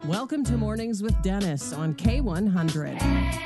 Welcome to Mornings with Dennis on K100.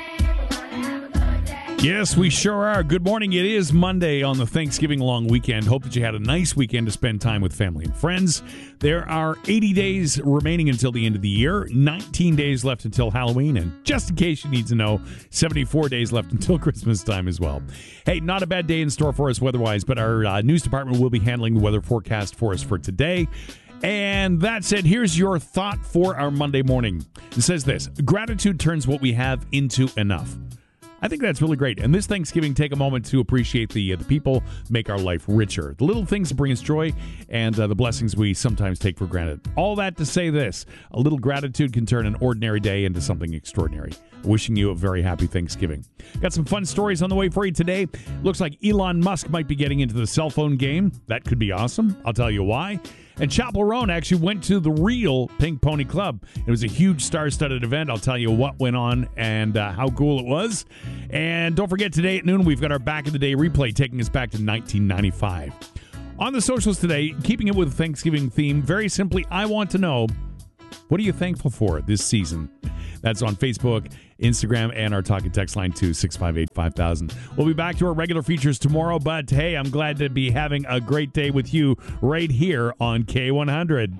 Yes, we sure are. Good morning. It is Monday on the Thanksgiving long weekend. Hope that you had a nice weekend to spend time with family and friends. There are 80 days remaining until the end of the year, 19 days left until Halloween, and just in case you need to know, 74 days left until Christmas time as well. Hey, not a bad day in store for us weather-wise, but our news department will be handling the weather forecast for us for today. And that said, here's your thought for our Monday morning. It says this: gratitude turns what we have into enough. I think that's really great. And this Thanksgiving, take a moment to appreciate the people, make our life richer. The little things that bring us joy and the blessings we sometimes take for granted. All that to say this: a little gratitude can turn an ordinary day into something extraordinary. Wishing you a very happy Thanksgiving. Got some fun stories on the way for you today. Looks like Elon Musk might be getting into the cell phone game. That could be awesome. I'll tell you why. And Chapel Roan actually went to the real Pink Pony Club. It was a huge star-studded event. I'll tell you what went on and how cool it was. And don't forget, today at noon, we've got our Back in the Day replay taking us back to 1995. On the socials today, keeping it with the Thanksgiving theme, very simply, I want to know, what are you thankful for this season? That's on Facebook, Instagram, and our talk and text line too, 658-5000. We'll be back to our regular features tomorrow, but hey, I'm glad to be having a great day with you right here on K100.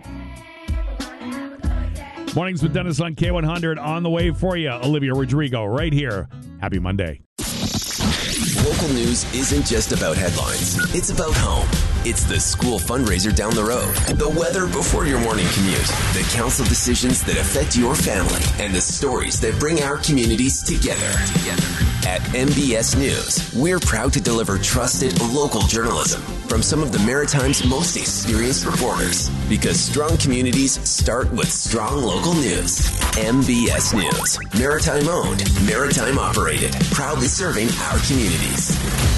Mornings with Dennis on K100 on the way for you. Olivia Rodrigo right here. Happy Monday. Local news isn't just about headlines. It's about home. It's the school fundraiser down the road, the weather before your morning commute, the council decisions that affect your family, and the stories that bring our communities together. At MBS News, we're proud to deliver trusted local journalism from some of the Maritime's most experienced reporters, because strong communities start with strong local news. MBS News, Maritime owned, Maritime operated, proudly serving our communities.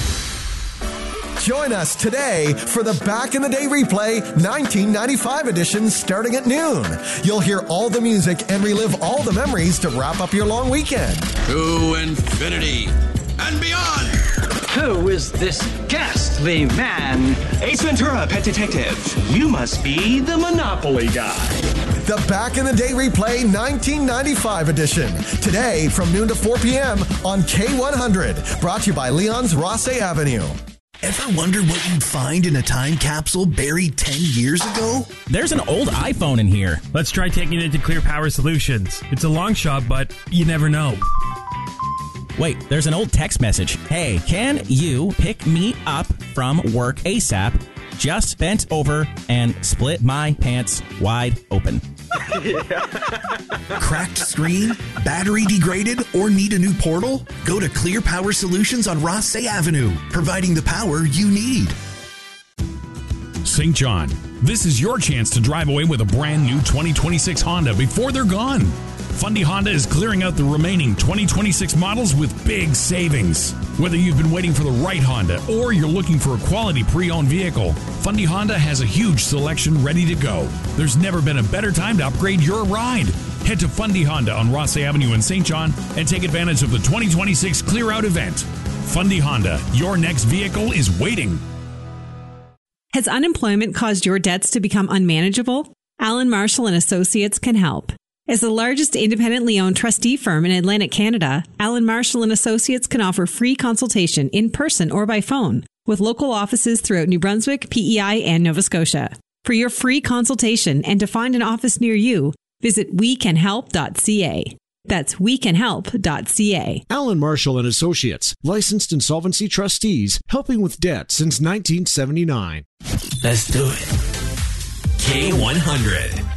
Join us today for the Back in the Day replay 1995 edition starting at noon. You'll hear all the music and relive all the memories to wrap up your long weekend. To infinity and beyond. Who is this ghastly man? Ace Ventura, Pet Detective. You must be the Monopoly guy. The Back in the Day replay 1995 edition. Today from noon to 4 p.m. on K100. Brought to you by Leon's Rosse Avenue. Ever wondered what you'd find in a time capsule buried 10 years ago? There's an old iPhone in here. Let's try taking it to Clear Power Solutions. It's a long shot, but you never know. Wait, there's an old text message. Hey, can you pick me up from work ASAP? Just bent over and split my pants wide open. Cracked screen? Battery degraded? Or need a new portal? Go to Clear Power Solutions on Rosse Avenue, providing the power you need. St. John, this is your chance to drive away with a brand new 2026 Honda before they're gone. Fundy Honda is clearing out the remaining 2026 models with big savings. Whether you've been waiting for the right Honda or you're looking for a quality pre-owned vehicle, Fundy Honda has a huge selection ready to go. There's never been a better time to upgrade your ride. Head to Fundy Honda on Rosse Avenue in St. John and take advantage of the 2026 Clear Out event. Fundy Honda, your next vehicle is waiting. Has unemployment caused your debts to become unmanageable? Allen Marshall & Associates can help. As the largest independently owned trustee firm in Atlantic Canada, Allen Marshall & Associates can offer free consultation in person or by phone with local offices throughout New Brunswick, PEI, and Nova Scotia. For your free consultation and to find an office near you, visit wecanhelp.ca. That's wecanhelp.ca. Allen Marshall & Associates, licensed insolvency trustees, helping with debt since 1979. Let's do it. K100.